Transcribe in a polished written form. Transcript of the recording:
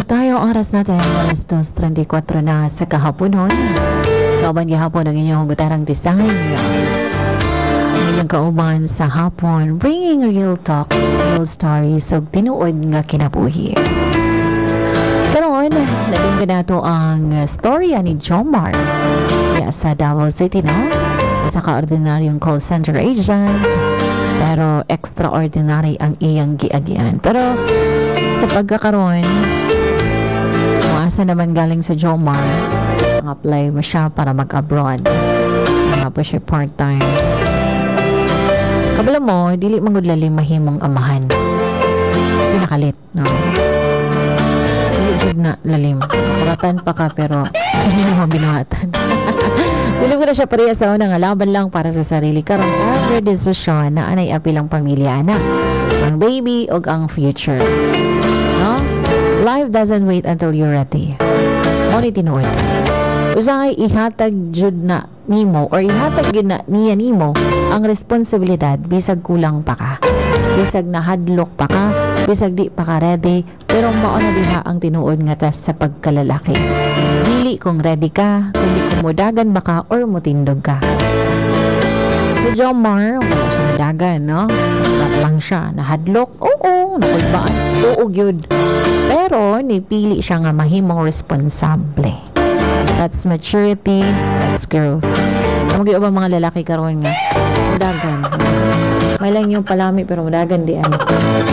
tayo, oras natin, alas 2:34 na sa kahaponon. Kauban gihapon ang inyong gutarang design. Ang inyong kauban sa hapon, bringing real talk, real stories, o tinuod nga kinabuhi. Karoon, nabingga na to ang storya ni Jomar. Sa Davao City na, isa ka-ordinaryong call center agent, pero extraordinary ang iyang giagian. Pero sa pagkakaroon, asa naman galing sa Jomar, ang-apply mo siya para mag-abroad. Tapos siya part-time. Kabala mo, dili mangudlalim mahimong amahan. Pinakalit, no? Dili jud na lalim. Kuratan pa ka, pero hindi mo binuhatan. Dili ko na siya pareha sa unang laban lang para sa sarili. Karong every decision na anay apilang pamilya na. Ang baby o ang future. No? Life doesn't wait until you're ready. Muna tinuod. Usay ihatag jud na nimo or ihatag yun na niya nimo ang responsibilidad bisag kulang pa ka. Bisag nahadlok pa ka, bisag di pa ka ready, pero mao na diha ang tinuod nga test sa pagkalalaki. Dili kung ready ka, kundi kung mudagan ba ka or mutindog ka. Si Jomar, wala siya nadagan, no? Rat lang siya, nahadlok, oo, nakulbaan, oo gyud. Pero nipili siya nga mahimong responsable. That's maturity, that's growth. Ang mga mga lalaki karon nga, mudagan. May lang yung palami pero mudagan di ano.